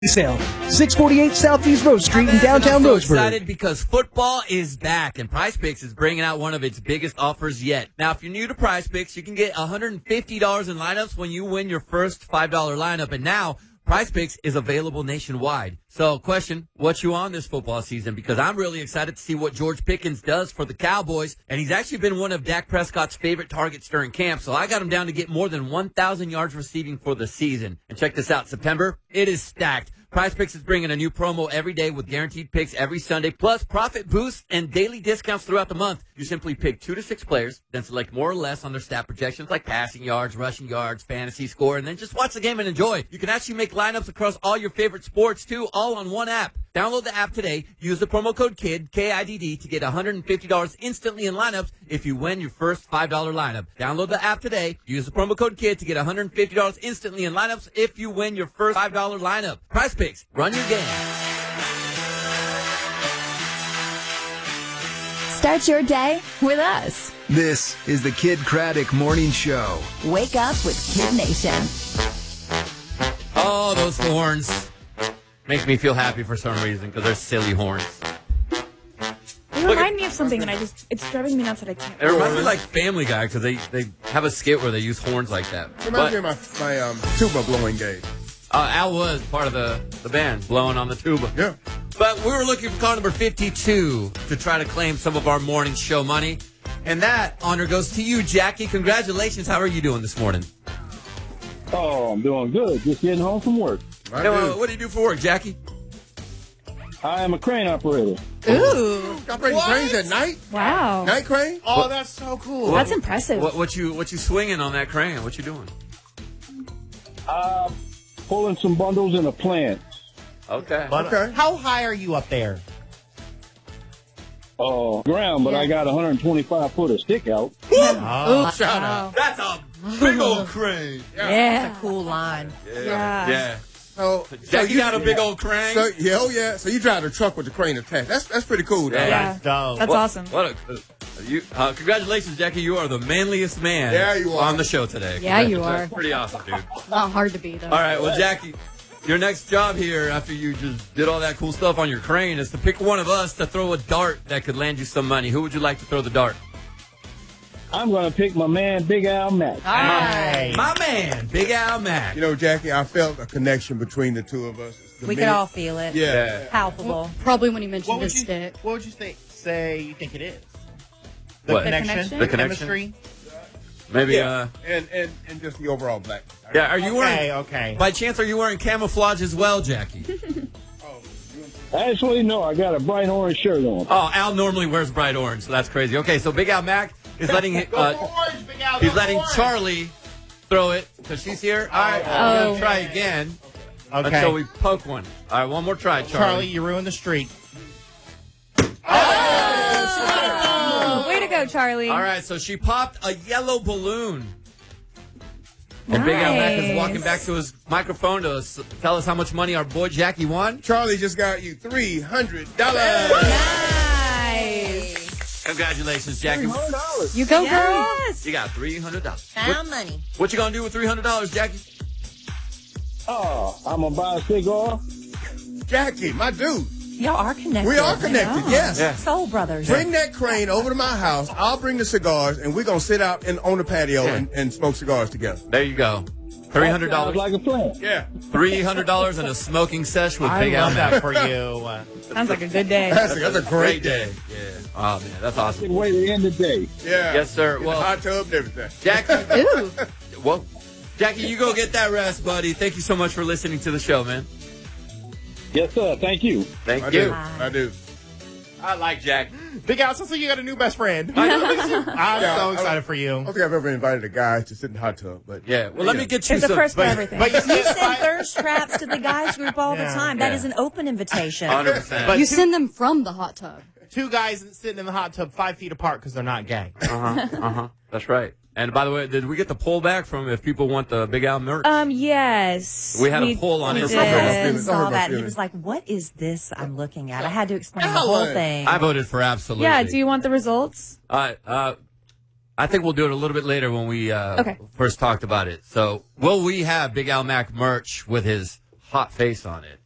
Sale, 648 Southeast Rose Street in downtown I'm Roseburg. excited because football is back, and Prize Picks is bringing out one of its biggest offers yet. Now, if you're new to Prize Picks, you can get $150 in lineups when you win your first $5 lineup. And now, Prize Picks is available nationwide. So, question, what you on this football season? Because I'm really excited to see what George Pickens does for the Cowboys. And he's actually been one of Dak Prescott's favorite targets during camp. So I got him down to get more than 1,000 yards receiving for the season. And check this out, September, it is stacked. Prize Picks is bringing a new promo every day with guaranteed picks every Sunday, plus profit boosts and daily discounts throughout the month. You simply pick 2 to 6 players, then select more or less on their stat projections like passing yards, rushing yards, fantasy score, and then just watch the game and enjoy. You can actually make lineups across all your favorite sports, too, all on one app. Download the app today. Use the promo code KIDD, K-I-D-D, to get $150 instantly in lineups if you win your first $5 lineup. Download the app today. Use the promo code KIDD to get $150 instantly in lineups if you win your first $5 lineup. Prize Picks. Run your game. Start your day with us. This is the Kid Craddock Morning Show. Wake up with Kid Nation. Oh, those horns. Makes me feel happy for some reason because they're silly horns. They remind me of something, and it's driving me nuts that I can't. It reminds me like Family Guy because they have a skit where they use horns like that. It reminds me of my tuba blowing game. Al was part of the band blowing on the tuba. Yeah. But we were looking for call number 52 to try to claim some of our morning show money. And that honor goes to you, Jackie. Congratulations. How are you doing this morning? Oh, I'm doing good. Just getting home from work. What do you do for work, Jackie? I am a crane operator. Ooh. Operating cranes at night? Wow. Night crane? Oh, that's so cool. That's impressive. What you swinging on that crane? What you doing? Pulling some bundles in a plant. Okay. Okay. How high are you up there? Ground, but I got 125 foot of stick out. Oh, Shout out. That's a big old crane. Yeah. That's a cool line. Yeah. So Jackie got a big old crane. So, yeah. So you drive the truck with the crane attached. That's pretty cool, though. Yeah. That's dope. That's awesome. Congratulations, Jackie. You are the manliest man you are. on the show today. Yeah, you are. That's pretty awesome, dude. Not hard to be, though. All right, well, Jackie, your next job here after you just did all that cool stuff on your crane is to pick one of us to throw a dart that could land you some money. Who would you like to throw the dart? I'm going to pick my man, Big Al Mack. Nice. My man, Big Al Mack. You know, Jackie, I felt a connection between the two of us. We could all feel it. Yeah. Palpable. Probably when you mentioned What would his you stick. What would you say you think it is? What? Connection? The connection? Chemistry? Maybe, And just the overall black. yeah, are you wearing, Okay. by chance, are you wearing camouflage as well, Jackie? Actually, no, I got a bright orange shirt on. Oh, Al normally wears bright orange, so that's crazy. Okay, so Big Al Mack is letting Orange, Big Al, he's go letting orange. Charlie throw it because she's here. All right, we're going to try again until we poke one. All right, one more try, Charlie, Charlie. you ruined the streak. Oh, way to go, Charlie. All right, so she popped a yellow balloon. And Big Al Mack is walking back to his microphone to tell us how much money our boy Jackie won. Charlie just got you $300. Nice. Congratulations, Jackie. You go, girl. Yes. You got $300. Found money. What you gonna do with $300, Jackie? I'm going to buy a cigar. Jackie, my dude. Y'all are connected. We are connected, yes. Yeah. Soul brothers. Bring that crane over to my house. I'll bring the cigars, and we're going to sit out on the patio and smoke cigars together. There you go. Sounds $300. like a plan. Yeah. $300 and a smoking sesh with I Big Al love Mack. that for you. Sounds like a good day. That's a great day. Yeah. Oh, man, that's awesome. Good way to end the day. Yeah. Yes, sir. In Well, the hot tub and everything. Jackie, Ooh. well, Jackie, you go get that rest, buddy. Thank you so much for listening to the show, man. Yes, sir. Thank you. Thank I you. do. I do. I like Jack. Big Al, so you got a new best friend. I know, look at you. I'm Yeah, so I excited for I you. don't think I've ever invited a guy to sit in the hot tub, but Yeah, well, let me get you It's a some. first for everything. But You send thirst traps to the guys group all the Yeah. time. That Yeah. is an open invitation. 100%. But You two- send them from the hot tub. Two guys sitting in the hot tub 5 feet apart because they're not gay. That's right. And by the way, did we get the poll back from if people want the Big Al merch? Yes. We had a poll on He Instagram. did. Don't hurt Saw my that. He feelings. was like, "What is this I'm looking at?" I had to explain the whole Alan. thing. I voted for absolutely. Yeah, do you want the results? I think we'll do it a little bit later when we Okay. first talked about it. So, will we have Big Al Mack merch with his hot face on it?